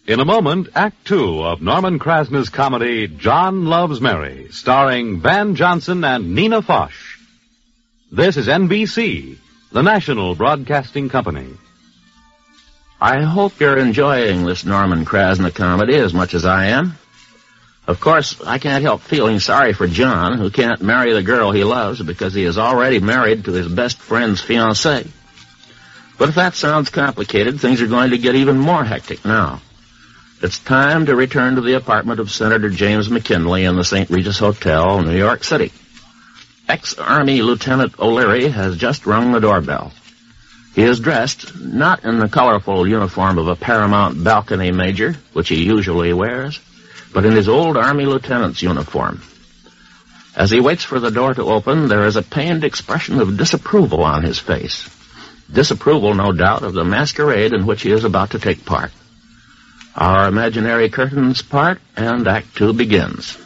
In a moment, Act Two of Norman Krasna's comedy, John Loves Mary, starring Van Johnson and Nina Foch. This is NBC, the national broadcasting company. I hope you're enjoying this Norman Krasna comedy as much as I am. Of course, I can't help feeling sorry for John, who can't marry the girl he loves because he is already married to his best friend's fiancée. But if that sounds complicated, things are going to get even more hectic now. It's time to return to the apartment of Senator James McKinley in the St. Regis Hotel, New York City. Ex-Army Lieutenant O'Leary has just rung the doorbell. He is dressed not in the colorful uniform of a Paramount balcony major, which he usually wears, but in his old Army lieutenant's uniform. As he waits for the door to open, there is a pained expression of disapproval on his face. Disapproval, no doubt, of the masquerade in which he is about to take part. Our imaginary curtains part, and Act Two begins.